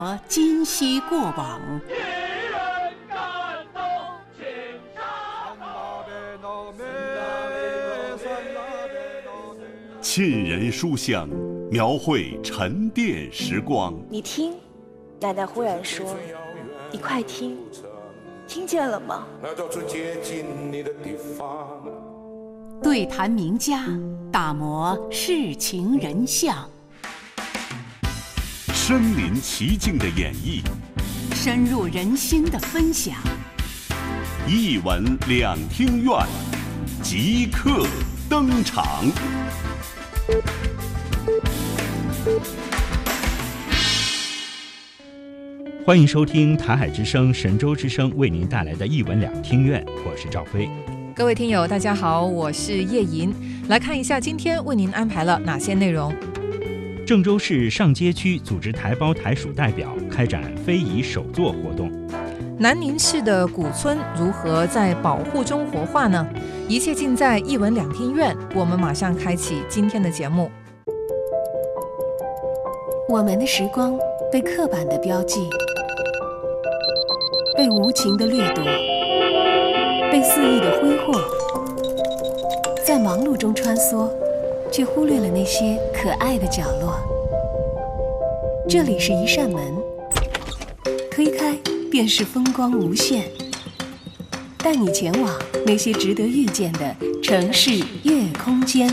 今昔过往， 沁人书香，描绘沉淀时光。 你听，奶奶忽然说：“你快听，听见了吗？” 对谈名家，打磨世情人相， 身临其境的演绎， 深入人心的分享。 一文两厅院，即刻登场。 欢迎收听台海之声、神州之声为您带来的一文两厅院，我是赵飞。 各位听友大家好，我是叶莹。来看一下今天为您安排了哪些内容。 郑州市上街区组织台胞台属代表开展非遗手作活动。 南宁市的古村如何在保护中活化呢？一切尽在一文两厅院，我们马上开启今天的节目。 我们的时光被刻板的标记，被无情的掠夺，被肆意的挥霍，在忙碌中穿梭，却忽略了那些可爱的角落。这里是一扇门，推开便是风光无限，带你前往那些值得遇见的城市夜空间。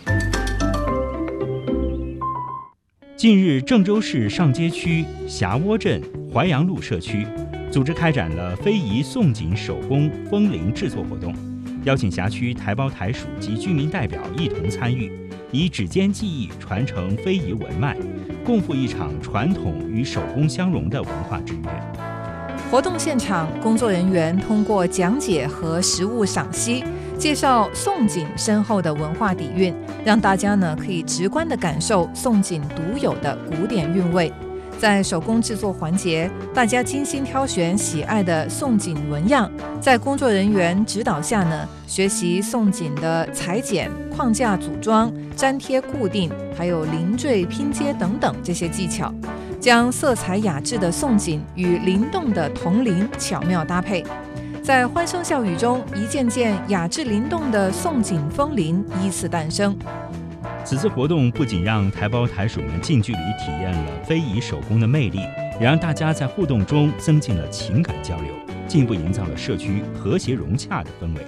近日，郑州市上街区霞窝镇淮阳路社区组织开展了非遗宋锦手工风铃制作活动，邀请辖区台胞台属及居民代表一同参与，以指尖技艺传承非遗文脉，共赴一场传统与手工相融的文化之约。 活动现场，工作人员通过讲解和实物赏析，介绍宋锦深厚的文化底蕴，让大家呢可以直观地感受宋锦独有的古典韵味。在手工制作环节，大家精心挑选喜爱的宋锦纹样，在工作人员指导下呢，学习宋锦的裁剪、框架组装、粘贴固定，还有零缀拼接等等这些技巧，将色彩雅致的宋锦与灵动的铜铃巧妙搭配。在欢声笑语中，一件件雅致灵动的宋锦风铃依次诞生。 此次活动不仅让台胞台属们近距离体验了非遗手工的魅力，也让大家在互动中增进了情感交流，进一步营造了社区和谐融洽的氛围。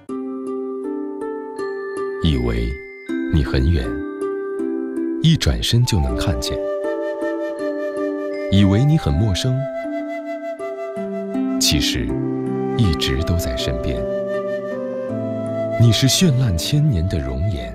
以为你很远，一转身就能看见；以为你很陌生，其实一直都在身边。你是绚烂千年的容颜，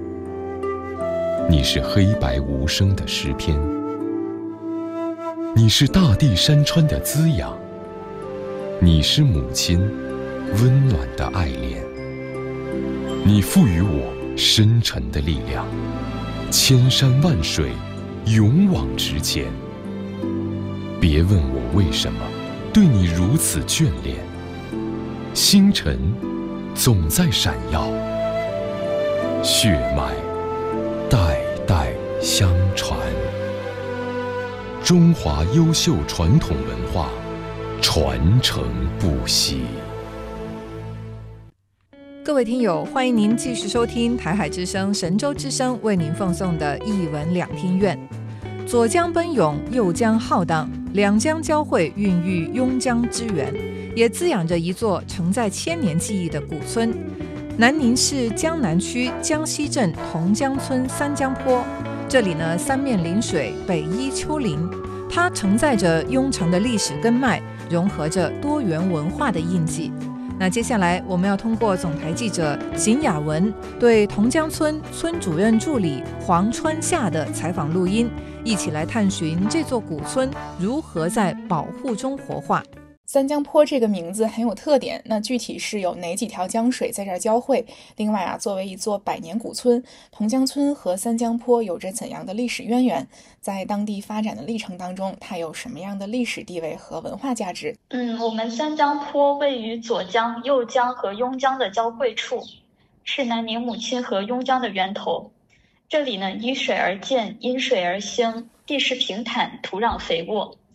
你是黑白无声的诗篇，你是大地山川的滋养，你是母亲温暖的爱恋。你赋予我深沉的力量，千山万水勇往直前。别问我为什么对你如此眷恋，星辰总在闪耀，血脉代代相传。中华优秀传统文化传承不息。 各位听友，欢迎您继续收听台海之声、神州之声为您奉送的一文两厅院。左江奔涌，右江浩荡，两江交汇，孕育邕江之源，也滋养着一座承载千年记忆的古村。南宁市江南区江西镇同江村三江坡，这里呢三面临水，北依丘陵，它承载着悠长的历史根脉，融合着多元文化的印记。那接下来我们要通过总台记者邢雅文对同江村村主任助理黄川夏的采访录音，一起来探寻这座古村如何在保护中活化。 三江坡这个名字很有特点，那具体是有哪几条江水在这儿交汇？另外作为一座百年古村，同江村和三江坡有着怎样的历史渊源？在当地发展的历程当中，它有什么样的历史地位和文化价值？ 我们三江坡位于左江、右江和邕江的交汇处，是南宁母亲河邕江的源头。这里呢，依水而建，因水而兴，地势平坦，土壤肥沃。